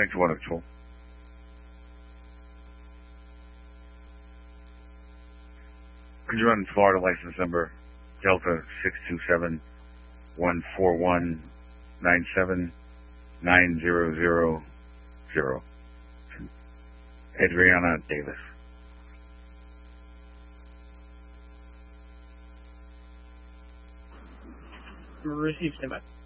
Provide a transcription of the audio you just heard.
Connect to Water Patrol. Could you run Florida license number Delta 627-141-97-9000? Adriana Davis. Receive standby.